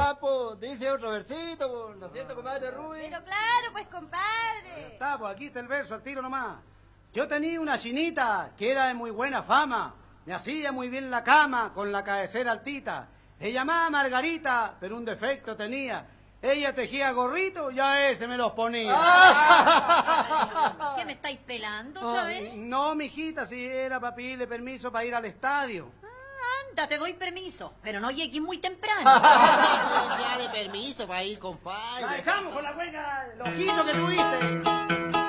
po. Dice otro versito, po. ¿No es cierto, compadre Ruby? Pero claro, pues, compadre. Está, pues aquí está el verso, al tiro nomás. Yo tenía una chinita que era de muy buena fama. Me hacía muy bien la cama con la cabecera altita. Se llamaba Margarita, pero un defecto tenía. Ella tejía gorritos y a ese me los ponía. ¿Qué me estáis pelando otra vez? No, mijita, si era para pedirle permiso para ir al estadio. Anda, te doy permiso, pero no llegues muy temprano. Ya de permiso para ir, compadre. ¡Echamos con la buena loquito que tuviste!